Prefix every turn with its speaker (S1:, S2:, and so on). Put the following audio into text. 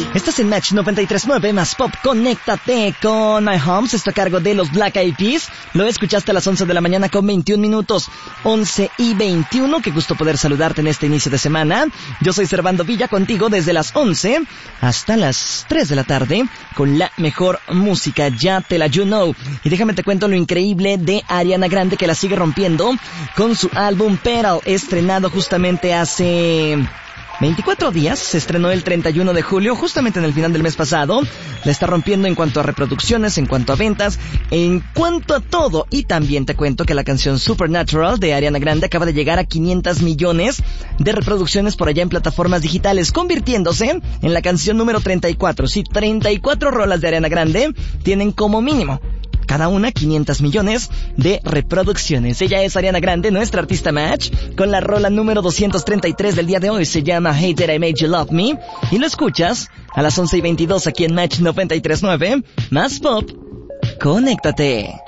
S1: Estás en Match 93.9 más Pop. Conéctate con My Homes. Esto a cargo de los Black Eyed Peas. Lo escuchaste a las 11 de la mañana con 21 minutos. 11:21. Qué gusto poder saludarte en este inicio de semana. Yo soy Servando Villa, contigo desde las 11 hasta las 3 de la tarde con la mejor música. Ya te la you know. Y déjame te cuento lo increíble de Ariana Grande, que la sigue rompiendo con su álbum Petal, estrenado justamente hace 24 días, se estrenó el 31 de julio, justamente en el final del mes pasado. La está rompiendo en cuanto a reproducciones, en cuanto a ventas, en cuanto a todo. Y también te cuento que la canción Supernatural de Ariana Grande acaba de llegar a 500 millones de reproducciones por allá en plataformas digitales, convirtiéndose en la canción número 34. Sí, 34 rolas de Ariana Grande tienen como mínimo cada una 500 millones de reproducciones. Ella es Ariana Grande, nuestra artista Match, con la rola número 233 del día de hoy. Se llama Hey Did I Made You Love Me, y lo escuchas a las 11:22 aquí en Match 93.9 más Pop. Conéctate.